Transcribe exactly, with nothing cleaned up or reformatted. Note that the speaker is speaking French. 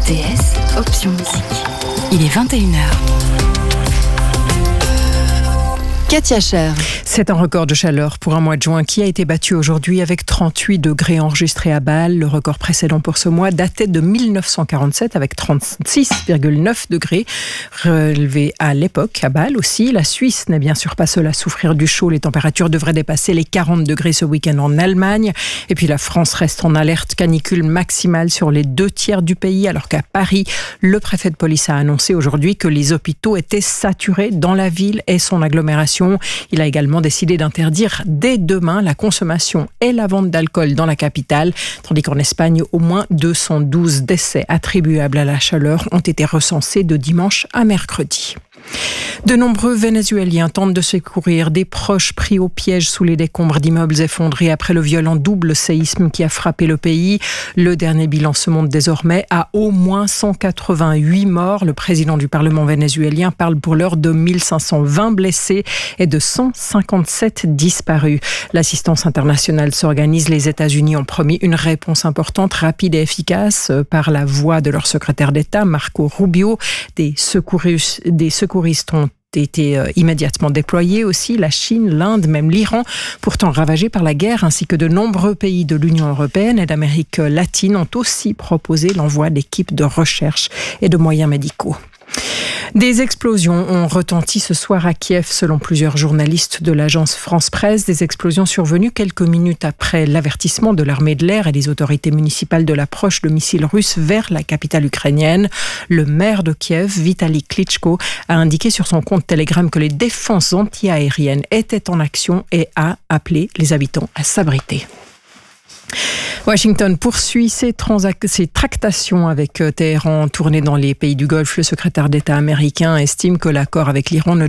R T S, option musique. Il est vingt et une heures. Katia Cher. C'est un record de chaleur pour un mois de juin qui a été battu aujourd'hui avec trente-huit degrés enregistrés à Bâle. Le record précédent pour ce mois datait de mille neuf cent quarante-sept avec trente-six virgule neuf degrés relevés à l'époque à Bâle aussi. La Suisse n'est bien sûr pas seule à souffrir du chaud. Les températures devraient dépasser les quarante degrés ce week-end en Allemagne. Et puis la France reste en alerte canicule maximale sur les deux tiers du pays, alors qu'à Paris, le préfet de police a annoncé aujourd'hui que les hôpitaux étaient saturés dans la ville et son agglomération. Il a également décidé d'interdire dès demain la consommation et la vente d'alcool dans la capitale, tandis qu'en Espagne, au moins deux cent douze décès attribuables à la chaleur ont été recensés de dimanche à mercredi. De nombreux Vénézuéliens tentent de secourir des proches pris au piège sous les décombres d'immeubles effondrés après le violent double séisme qui a frappé le pays. Le dernier bilan se monte désormais à au moins cent quatre-vingt-huit morts. Le président du Parlement vénézuélien parle pour l'heure de mille cinq cent vingt blessés et de cent cinquante-sept disparus. L'assistance internationale s'organise. Les États-Unis ont promis une réponse importante, rapide et efficace par la voix de leur secrétaire d'État, Marco Rubio. Des secouristes, des secouristes ont été immédiatement déployés aussi. La Chine, l'Inde, même l'Iran, pourtant ravagés par la guerre, ainsi que de nombreux pays de l'Union européenne et d'Amérique latine ont aussi proposé l'envoi d'équipes de recherche et de moyens médicaux. Des explosions ont retenti ce soir à Kiev, selon plusieurs journalistes de l'agence France-Presse. Des explosions survenues quelques minutes après l'avertissement de l'armée de l'air et des autorités municipales de l'approche de missiles russes vers la capitale ukrainienne. Le maire de Kiev, Vitali Klitschko, a indiqué sur son compte Telegram que les défenses anti-aériennes étaient en action et a appelé les habitants à s'abriter. Washington poursuit ses, transac- ses tractations avec Téhéran tournées dans les pays du Golfe. Le secrétaire d'État américain estime que l'accord avec l'Iran ne